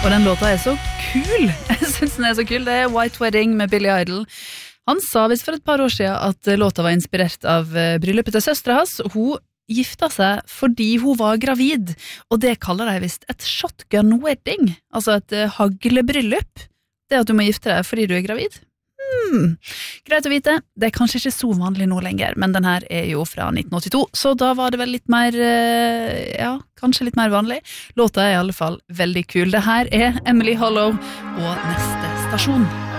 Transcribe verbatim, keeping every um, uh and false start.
Og den låta er så kul. Jeg synes den er så kul. Det er White Wedding med Billy Idol. Han sa visst for et par år siden at låta var inspirert av bryllupet til søstre hans. Hun gifta seg fordi hun var gravid, og det kaller de visst et shotgun wedding, altså et haglebryllup. Det at du må gifte deg fordi du er gravid. Hmm. Greit å vite, det er kanskje ikke så vanlig nå lenger, men den her er jo fra nitten åttito, så da var det vel litt mer, ja, kanskje litt mer vanlig. Låta er i alle fall veldig kul. Det her er Emily Hollow og Neste stasjon.